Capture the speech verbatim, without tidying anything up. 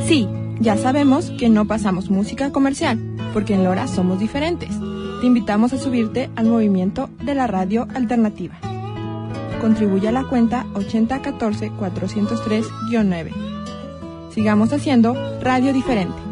Sí, ya sabemos que no pasamos música comercial, porque en Lora somos diferentes. Te invitamos a subirte al movimiento de la radio alternativa. Contribuye a la cuenta ochenta catorce cuatrocientos tres nueve. Sigamos haciendo radio diferente.